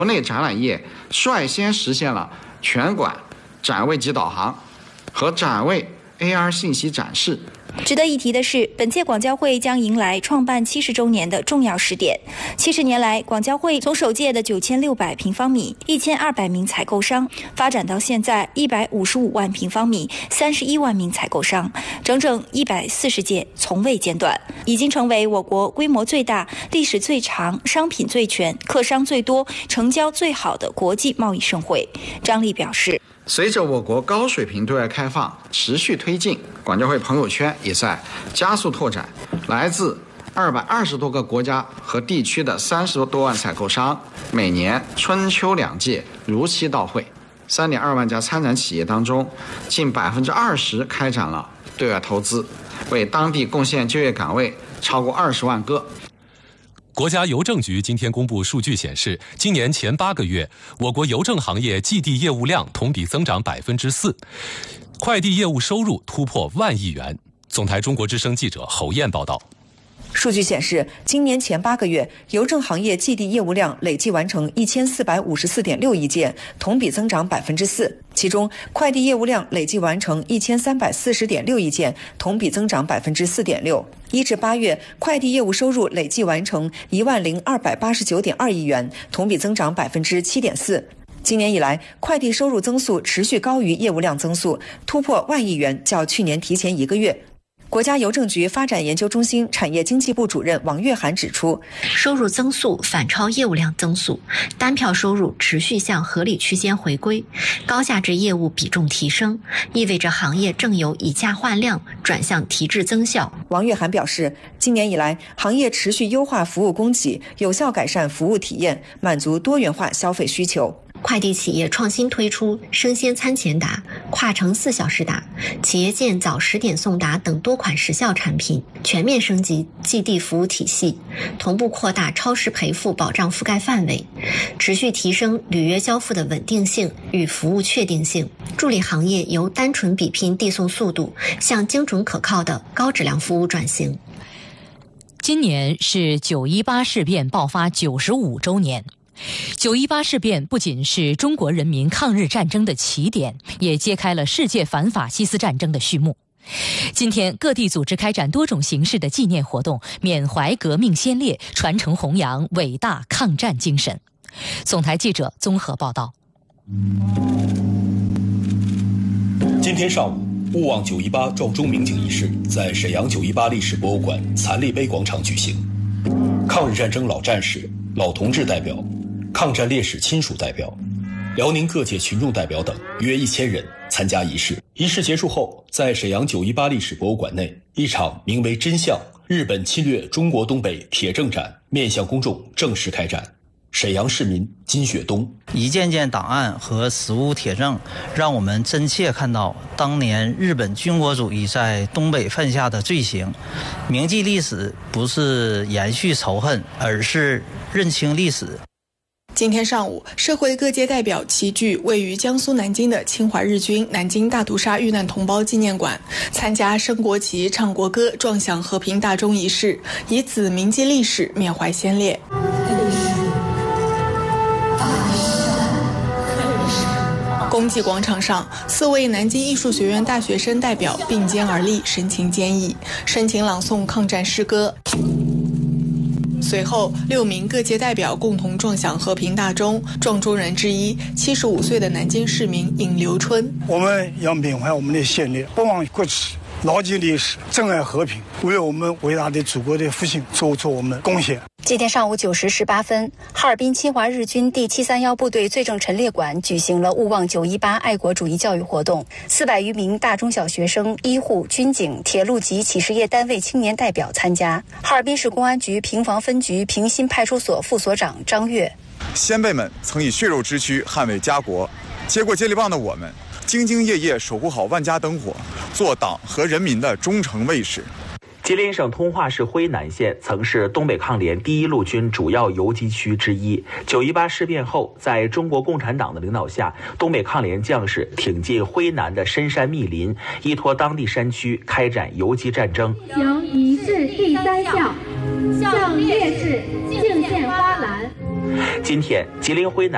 国内展览业率先实现了全馆展位及导航和展位 AR 信息展示。 值得一提的是，本届广交会将迎来创办70周年的重要时点。70年来，广交会从首届的9600平方米、1200名采购商，发展到现在155万平方米、31万名采购商，整整140届从未间断，已经成为我国规模最大、历史最长、商品最全、客商最多、成交最好的国际贸易盛会。张力表示， 随着我国高水平对外开放持续推进，广交会朋友圈也在加速拓展，来自220多个国家和地区的30多万采购商，每年春秋两季如期到会。3.2万家参展企业当中，近20%开展了对外投资，为当地贡献就业岗位超过20万个。 国家邮政局今天公布数据显示，今年前8个月，我国邮政行业寄递业务量同比增长4%，快递业务收入突破1万亿元。总台中国之声记者侯燕报道。 数据显示，今年前8个月，邮政行业寄递业务量累计完成1454.6亿件，同比增长4%。其中，快递业务量累计完成1340.6亿件，同比增长4.6%。1至8月，快递业务收入累计完成10289.2亿元，同比增长7.4%。今年以来，快递收入增速持续高于业务量增速，突破1万亿元，较去年提前1个月。国家邮政局发展研究中心产业经济部主任王月涵指出， 收入增速反超业务量增速，单票收入持续向合理区间回归，高价值业务比重提升，意味着行业正由以价换量转向提质增效。 王月涵表示，今年以来，行业持续优化服务供给，有效改善服务体验，满足多元化消费需求。 快递企业创新推出生鲜餐前达、跨城4小时达、企业件早10点送达等多款时效产品，全面升级寄递服务体系，同步扩大超时赔付保障覆盖范围，持续提升履约交付的稳定性与服务确定性，助力行业由单纯比拼递送速度向精准可靠的高质量服务转型。 今年是9·18事变爆发95周年。9·18事变不仅是中国人民抗日战争的起点，也揭开了世界反法西斯战争的序幕。今天，各地组织开展多种形式的纪念活动，缅怀革命先烈，传承弘扬伟大抗战精神。总台记者综合报道。 今天上午，勿忘9·18撞钟鸣景仪式在沈阳9·18历史博物馆残立碑广场举行。抗日战争老战士、老同志代表、抗战烈士亲属代表、辽宁各界群众代表等约1000人参加仪式。仪式结束后，在沈阳9·18历史博物馆内，一场名为《真相：日本侵略中国东北铁证展》面向公众正式开展。沈阳市民金雪东： 一件件档案和实物铁证，让我们真切看到当年日本军国主义在东北犯下的罪行。铭记历史不是延续仇恨，而是认清历史。 今天上午，社会各界代表齐聚位于江苏南京的侵华日军南京大屠杀遇难同胞纪念馆，参加升国旗、唱国歌、撞响和平大钟仪式，以此铭记历史，缅怀先烈。公祭广场上，4位南京艺术学院大学生代表并肩而立，神情坚毅，深情朗诵抗战诗歌。随后，6名各界代表共同撞响和平大钟，撞钟人之一，75岁的南京市民尹留春。 我们要缅怀我们的先烈，不忘国耻，牢记历史，珍爱和平，为我们伟大的祖国的复兴做出我们的贡献。 今天上午9时18分，哈尔滨侵华日军第731部队罪证陈列馆举行了勿忘9·18爱国主义教育活动，400余名大中小学生、医护、军警、铁路及企事业单位青年代表参加。哈尔滨市公安局平房分局平新派出所副所长张跃： 先辈们曾以血肉之躯捍卫家国，接过接力棒的我们，兢兢业业守护好万家灯火，做党和人民的忠诚卫士。 吉林省通化市辉南县曾是东北抗联第1路军主要游击区之一。9·18事变后，在中国共产党的领导下，东北抗联将士挺进辉南的深山密林，依托当地山区开展游击战争。 行仪式第3项，向烈士敬献花篮。 今天，吉林辉南